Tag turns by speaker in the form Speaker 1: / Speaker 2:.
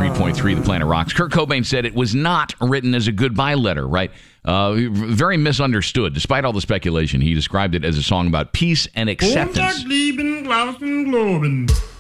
Speaker 1: 93.3 The Planet Rocks. Kurt Cobain said it was not written as a goodbye letter, right? Very misunderstood. Despite all the speculation, he described it as a song about peace and acceptance.